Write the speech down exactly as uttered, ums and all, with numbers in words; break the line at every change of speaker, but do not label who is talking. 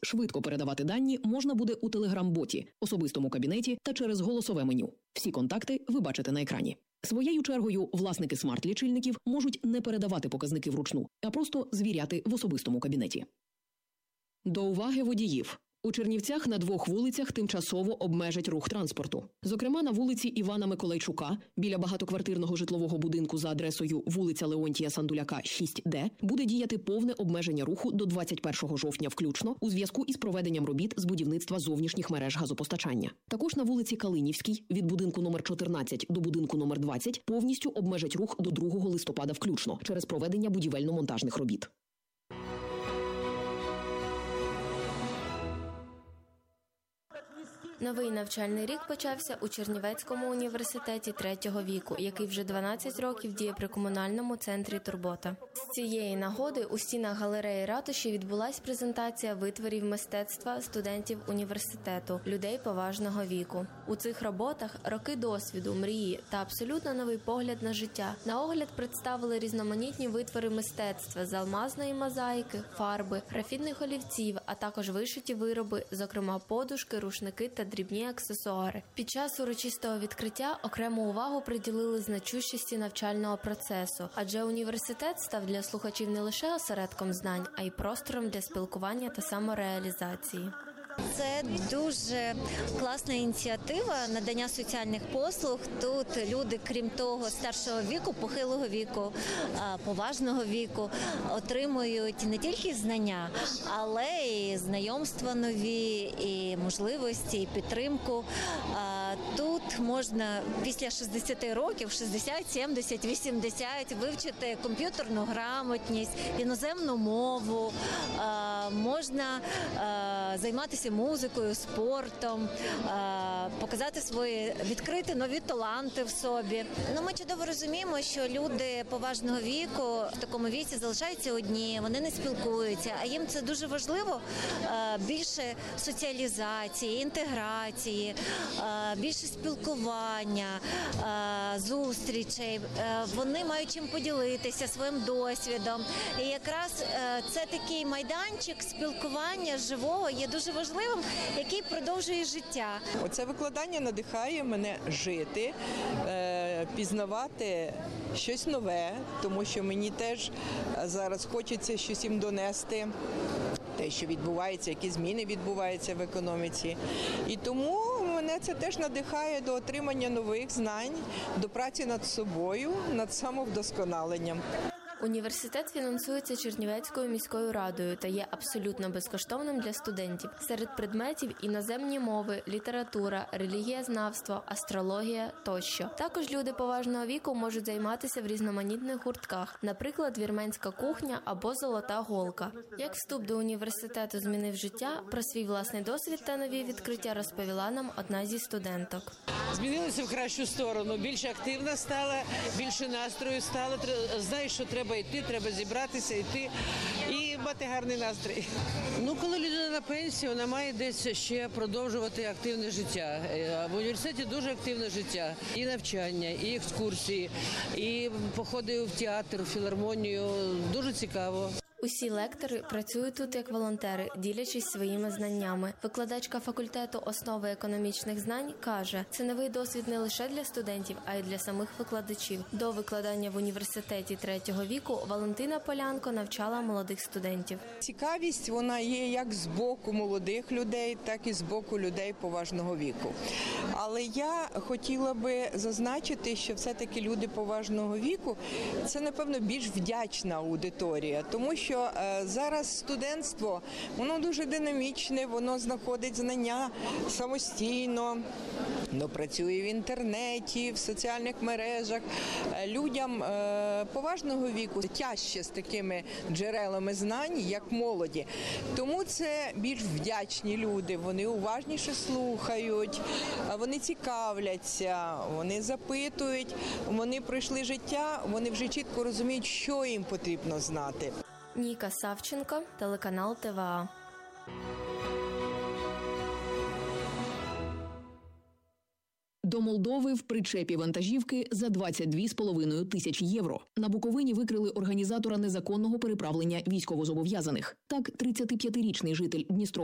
Швидко передавати дані можна буде у телеграм-боті, особистому кабінеті та через голосове меню. Всі контакти ви бачите на екрані. Своєю чергою власники смарт-лічильників можуть не передавати показники вручну, а просто звіряти в особистому кабінеті. До уваги водіїв. У Чернівцях на двох вулицях тимчасово обмежать рух транспорту. Зокрема, на вулиці Івана Миколайчука, біля багатоквартирного житлового будинку за адресою вулиця Леонтія Сандуляка, шість Д, буде діяти повне обмеження руху до двадцять першого жовтня включно у зв'язку із проведенням робіт з будівництва зовнішніх мереж газопостачання. Також на вулиці Калинівській, від будинку номер чотирнадцять до будинку номер двадцять, повністю обмежать рух до другого листопада включно через проведення будівельно-монтажних робіт.
Новий навчальний рік почався у Чернівецькому університеті третього віку, який вже дванадцять років діє при комунальному центрі «Турбота». З цієї нагоди у стінах галереї ратуші відбулась презентація витворів мистецтва студентів університету, людей поважного віку. У цих роботах роки досвіду, мрії та абсолютно новий погляд на життя. На огляд представили різноманітні витвори мистецтва з алмазної мозаїки, фарби, графітних олівців, а також вишиті вироби, зокрема подушки, рушники та дрібні аксесуари. Під час урочистого відкриття окрему увагу приділили значущості навчального процесу, адже університет став для слухачів не лише осередком знань, а й простором для спілкування та самореалізації.
Це дуже класна ініціатива надання соціальних послуг. Тут люди, крім того, старшого віку, похилого віку, поважного віку, отримують не тільки знання, але і знайомства нові, і можливості, і підтримку. Тут можна після шістдесяти років, шістдесят, сімдесят, вісімдесят, вивчити комп'ютерну грамотність, іноземну мову, можна займатися музикою, спортом, показати свої, відкрити нові таланти в собі. Ну, ми чудово розуміємо, що люди поважного віку в такому віці залишаються одні, вони не спілкуються, а їм це дуже важливо, більше соціалізації, інтеграції, більше спілкування, зустрічей. Вони мають чим поділитися своїм досвідом. І якраз це такий майданчик спілкування живого є дуже важливим, який продовжує життя.
Оце викладання надихає мене жити, пізнавати щось нове, тому що мені теж зараз хочеться щось їм донести, те, що відбувається, які зміни відбуваються в економіці. І тому мене це теж надихає до отримання нових знань, до праці над собою, над самовдосконаленням.
Університет фінансується Чернівецькою міською радою та є абсолютно безкоштовним для студентів. Серед предметів – іноземні мови, література, релігієзнавство, астрологія тощо. Також люди поважного віку можуть займатися в різноманітних гуртках, наприклад, вірменська кухня або золота голка. Як вступ до університету змінив життя, про свій власний досвід та нові відкриття розповіла нам одна зі студенток.
Змінилася в кращу сторону, більш активна стала, більше настрою стала, знаєш, що треба йти, треба зібратися, йти і мати гарний настрій. Ну, коли людина на пенсії, вона має десь ще продовжувати активне життя. В університеті дуже активне життя. І навчання, і екскурсії, і походи в театр, в філармонію. Дуже цікаво.
Усі лектори працюють тут як волонтери, ділячись своїми знаннями. Викладачка факультету основи економічних знань каже, це новий досвід не лише для студентів, а й для самих викладачів. До викладання в університеті третього віку Валентина Полянко навчала молодих студентів.
Цікавість, вона є як з боку молодих людей, так і з боку людей поважного віку. Але я хотіла би зазначити, що все-таки люди поважного віку – це, напевно, більш вдячна аудиторія, тому що що зараз студентство, воно дуже динамічне, воно знаходить знання самостійно, воно працює в інтернеті, в соціальних мережах. Людям поважного віку тяжче з такими джерелами знань, як молоді. Тому це більш вдячні люди, вони уважніше слухають, вони цікавляться, вони запитують, вони пройшли життя, вони вже чітко розуміють, що їм потрібно знати.
Ніка Савченко, телеканал Т В А.
До Молдови в причепі вантажівки за двадцять дві з половиною тисячі євро. На Буковині викрили організатора незаконного переправлення військовозобов'язаних. Так, тридцятип'ятирічний житель Дністровського